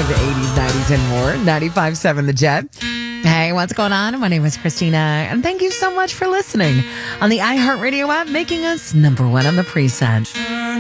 of the 80s, 90s, and more. 95.7 The Jet. Hey, what's going on? My name is Christina, and thank you so much for listening on the iHeartRadio app, making us number one on the preset.